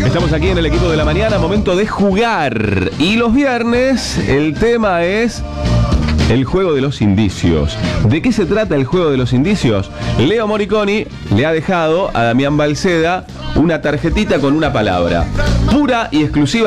Estamos aquí en el equipo de la mañana, momento de jugar. Y los viernes el tema es el juego de los indicios. ¿De qué se trata el juego de los indicios? Leo Moriconi le ha dejado a Damián Balceda una tarjetita con una palabra. Pura y exclusiva.